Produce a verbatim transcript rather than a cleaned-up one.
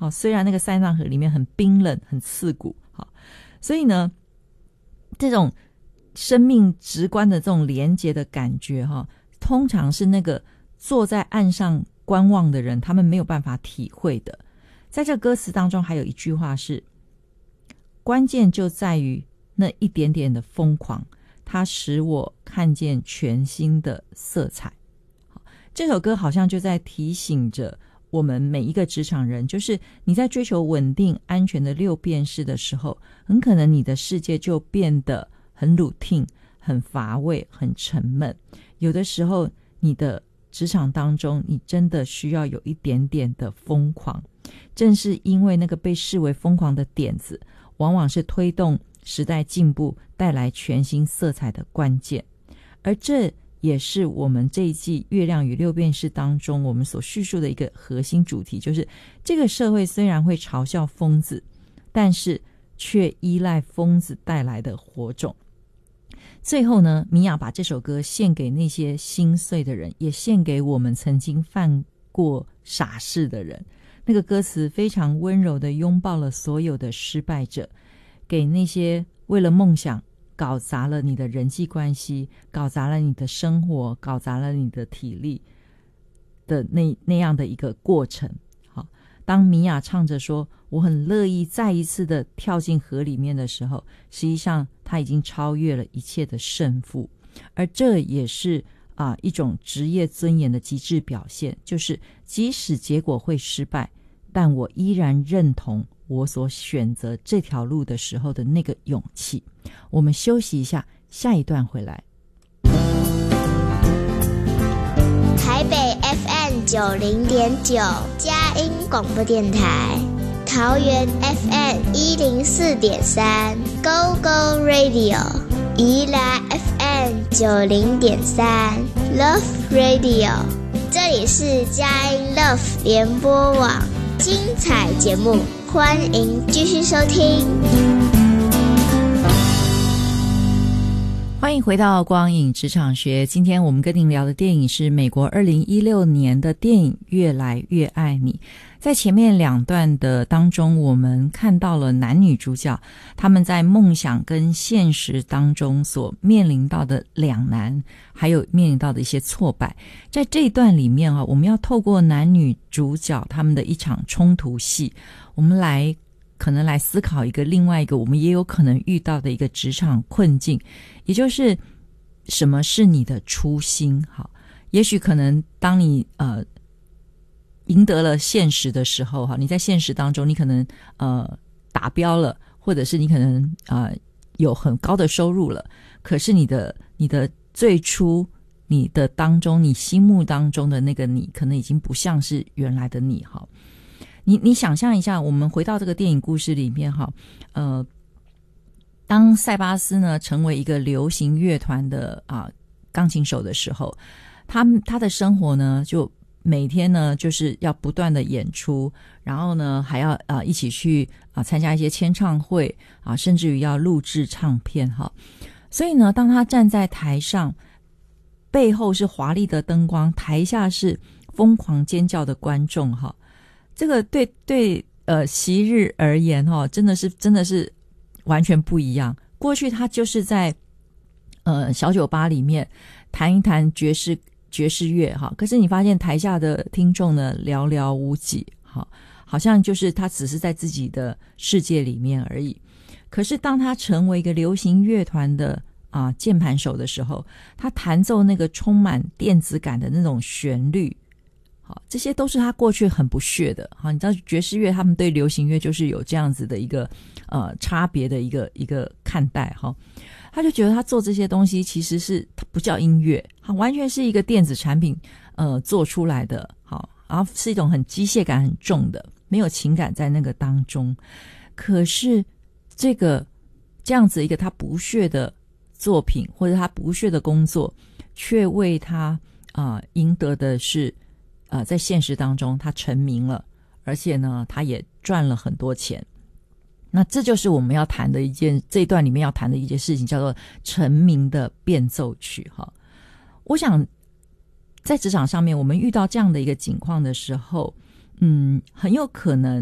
好，虽然那个塞纳河里面很冰冷很刺骨，好，所以呢这种生命直观的这种连结的感觉哈，通常是那个坐在岸上观望的人他们没有办法体会的。在这歌词当中还有一句话是，关键就在于那一点点的疯狂，它使我看见全新的色彩。这首歌好像就在提醒着我们每一个职场人，就是你在追求稳定安全的六便士的时候，很可能你的世界就变得很 routine 很乏味很沉闷。有的时候你的职场当中你真的需要有一点点的疯狂，正是因为那个被视为疯狂的点子往往是推动时代进步带来全新色彩的关键。而这也是我们这一季月亮与六便士当中我们所叙述的一个核心主题，就是这个社会虽然会嘲笑疯子，但是却依赖疯子带来的火种。最后呢，米娅把这首歌献给那些心碎的人，也献给我们曾经犯过傻事的人。那个歌词非常温柔地拥抱了所有的失败者，给那些为了梦想搞砸了你的人际关系，搞砸了你的生活，搞砸了你的体力的那那样的一个过程。好，当米娅唱着说我很乐意再一次的跳进河里面的时候，实际上他已经超越了一切的胜负。而这也是啊一种职业尊严的极致表现，就是即使结果会失败，但我依然认同我所选择这条路的时候的那个勇气。我们休息一下，下一段回来。 台北 F M 九零点九佳音广播电台，桃园 F M 一零四点三 Go Go Radio， 宜兰 F M 九零点三 Love Radio。这里是佳音 Love 联播网，精彩节目，欢迎继续收听。 欢迎回到光影职场学，今天我们跟您聊的电影是美国二零一六年的电影《越来越爱你》。在前面两段的当中，我们看到了男女主角他们在梦想跟现实当中所面临到的两难，还有面临到的一些挫败。在这一段里面啊，我们要透过男女主角他们的一场冲突戏，我们来可能来思考一个另外一个我们也有可能遇到的一个职场困境，也就是什么是你的初心。好，也许可能当你呃赢得了现实的时候，哈，你在现实当中你可能呃达标了，或者是你可能呃有很高的收入了，可是你的你的最初你的当中你心目当中的那个你可能已经不像是原来的你。哈，你你想象一下，我们回到这个电影故事里面哈，呃，当塞巴斯呢成为一个流行乐团的啊钢琴手的时候，他他的生活呢就每天呢就是要不断的演出，然后呢还要啊一起去啊参加一些签唱会啊，甚至于要录制唱片哈。所以呢，当他站在台上，背后是华丽的灯光，台下是疯狂尖叫的观众哈。这个对对呃昔日而言哈、哦，真的是真的是完全不一样。过去他就是在呃小酒吧里面弹一弹爵士爵士乐哈，可是你发现台下的听众呢寥寥无几哈，好像就是他只是在自己的世界里面而已。可是当他成为一个流行乐团的啊键盘手的时候，他弹奏那个充满电子感的那种旋律，好，这些都是他过去很不屑的。好，你知道爵士乐他们对流行乐就是有这样子的一个呃差别的一个一个看待哈。他就觉得他做这些东西其实是他不叫音乐，他完全是一个电子产品呃做出来的，好，然后是一种很机械感很重的，没有情感在那个当中。可是这个这样子一个他不屑的作品或者他不屑的工作，却为他啊、呃、赢得的是呃在现实当中他成名了，而且呢他也赚了很多钱。那这就是我们要谈的一件，这一段里面要谈的一件事情，叫做成名的变奏曲哈。我想在职场上面我们遇到这样的一个情况的时候，嗯，很有可能